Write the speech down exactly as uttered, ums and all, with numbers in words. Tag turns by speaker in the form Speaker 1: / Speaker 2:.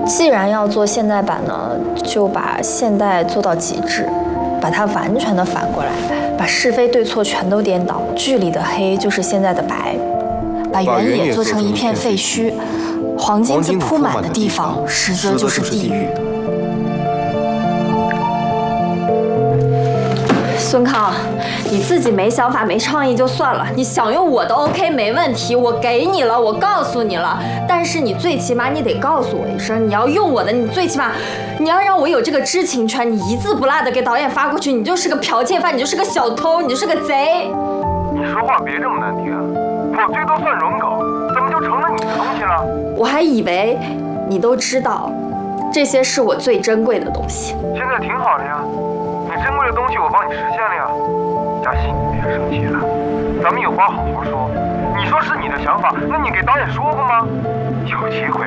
Speaker 1: 既然要做现代版呢，就把现代做到极致，把它完全的反过来，把是非对错全都颠倒。剧里的黑就是现在的白，把原野做成一片废墟，黄金子铺满的地方，实则就是地狱。孙康，你自己没想法、没创意就算了，你想用我的 OK 没问题，我给你了，我告诉你了。但是你最起码你得告诉我一声，你要用我的，你最起码你要让我有这个知情权。你一字不落的给导演发过去，你就是个剽窃犯，你就是个小偷，你就是个贼。
Speaker 2: 你说话别这么难听，我最多算软狗，怎么就成了你的东西了？
Speaker 1: 我还以为你都知道，这些是我最珍贵的东西。
Speaker 2: 现在挺好的呀。你珍贵的东西我帮你实现了呀，嘉欣，你别生气了，咱们有话好好说。你说是你的想法，那你给导演说过吗？有机会